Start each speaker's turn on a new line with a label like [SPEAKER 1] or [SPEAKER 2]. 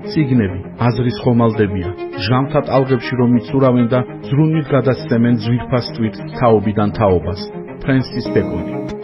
[SPEAKER 1] წიგნები აზრის ხომალდებია, ჟამთა ტალღებში რომ იცურავენ და ზრუნვით გადასცემენ ძვირფას თვით თაობიდან თაობას. ფრენსის ბეკონი.